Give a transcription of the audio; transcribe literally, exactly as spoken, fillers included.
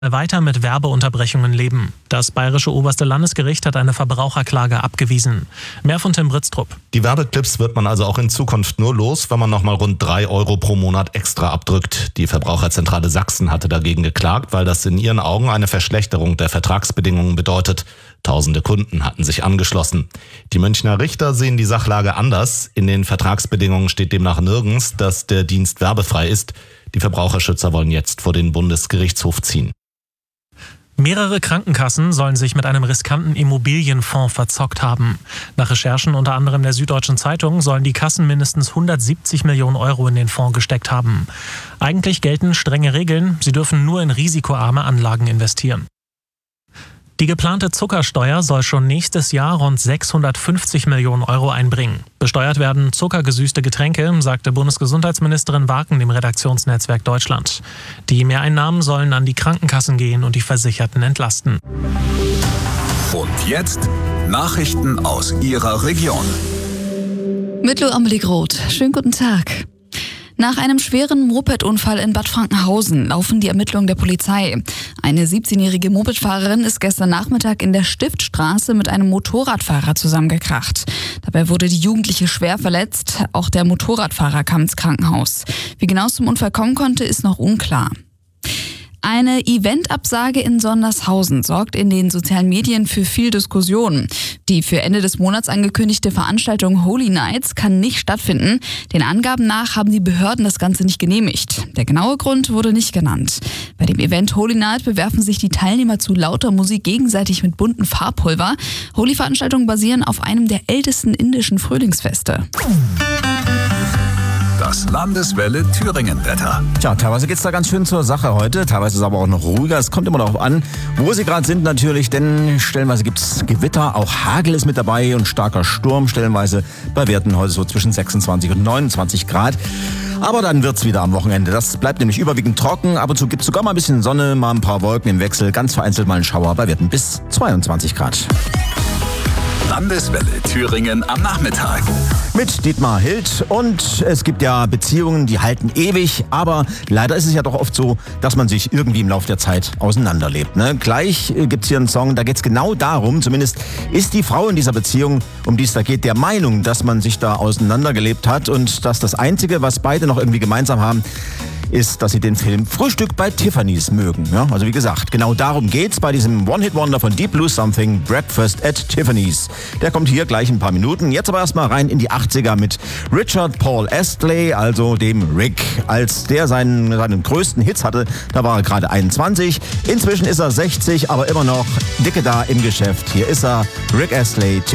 weiter mit Werbeunterbrechungen leben. Das Bayerische Oberste Landesgericht hat eine Verbraucherklage abgewiesen. Mehr von Tim Britztrup. Die Werbeclips wird man also auch in Zukunft nur los, wenn man nochmal rund drei Euro pro Monat extra abdrückt. Die Verbraucherzentrale Sachsen hatte dagegen geklagt, weil das in ihren Augen eine Verschlechterung der Vertragsbedingungen bedeutet. Tausende Kunden hatten sich angeschlossen. Die Münchner Richter sehen die Sachlage anders. In den Vertragsbedingungen steht demnach nirgends, dass der Dienst werbefrei ist. Die Verbraucherschützer wollen jetzt vor den Bundesgerichtshof ziehen. Mehrere Krankenkassen sollen sich mit einem riskanten Immobilienfonds verzockt haben. Nach Recherchen unter anderem der Süddeutschen Zeitung sollen die Kassen mindestens hundertsiebzig Millionen Euro in den Fonds gesteckt haben. Eigentlich gelten strenge Regeln, sie dürfen nur in risikoarme Anlagen investieren. Die geplante Zuckersteuer soll schon nächstes Jahr rund sechshundertfünfzig Millionen Euro einbringen. Besteuert werden zuckergesüßte Getränke, sagte Bundesgesundheitsministerin Waken dem Redaktionsnetzwerk Deutschland. Die Mehreinnahmen sollen an die Krankenkassen gehen und die Versicherten entlasten. Und jetzt Nachrichten aus Ihrer Region. Mit Lo Amelie Groth. Schönen guten Tag. Nach einem schweren Mopedunfall in Bad Frankenhausen laufen die Ermittlungen der Polizei. Eine siebzehnjährige Mopedfahrerin ist gestern Nachmittag in der Stiftstraße mit einem Motorradfahrer zusammengekracht. Dabei wurde die Jugendliche schwer verletzt. Auch der Motorradfahrer kam ins Krankenhaus. Wie genau es zum Unfall kommen konnte, ist noch unklar. Eine Eventabsage in Sondershausen sorgt in den sozialen Medien für viel Diskussion. Die für Ende des Monats angekündigte Veranstaltung Holy Nights kann nicht stattfinden. Den Angaben nach haben die Behörden das Ganze nicht genehmigt. Der genaue Grund wurde nicht genannt. Bei dem Event Holy Night bewerfen sich die Teilnehmer zu lauter Musik gegenseitig mit bunten Farbpulver. Holy-Veranstaltungen basieren auf einem der ältesten indischen Frühlingsfeste. Das Landeswelle Thüringen-Wetter. Tja, teilweise geht's da ganz schön zur Sache heute, teilweise ist es aber auch noch ruhiger. Es kommt immer darauf an, wo Sie gerade sind natürlich, denn stellenweise gibt's Gewitter, auch Hagel ist mit dabei und starker Sturm, stellenweise bei Werten heute so zwischen sechsundzwanzig und neunundzwanzig Grad. Aber dann wird's wieder am Wochenende. Das bleibt nämlich überwiegend trocken. Ab und zu gibt's sogar mal ein bisschen Sonne, mal ein paar Wolken im Wechsel, ganz vereinzelt mal ein Schauer bei Werten bis zweiundzwanzig Grad. Landeswelle Thüringen am Nachmittag. Mit Dietmar Hild. Und es gibt ja Beziehungen, die halten ewig, aber leider ist es ja doch oft so, dass man sich irgendwie im Laufe der Zeit auseinanderlebt. Ne? Gleich gibt's hier einen Song, da geht's genau darum, zumindest ist die Frau in dieser Beziehung, um die es da geht, der Meinung, dass man sich da auseinandergelebt hat und dass das Einzige, was beide noch irgendwie gemeinsam haben, ist, dass sie den Film Frühstück bei Tiffany's mögen. Ja, also wie gesagt, genau darum geht's bei diesem One-Hit-Wonder von Deep Blue Something, Breakfast at Tiffany's. Der kommt hier gleich in ein paar Minuten. Jetzt aber erstmal rein in die achtziger mit Richard Paul Astley, also dem Rick. Als der seinen, seinen größten Hits hatte, da war er gerade einundzwanzig. Inzwischen ist er sechzig, aber immer noch dicke da im Geschäft. Hier ist er, Rick Astley.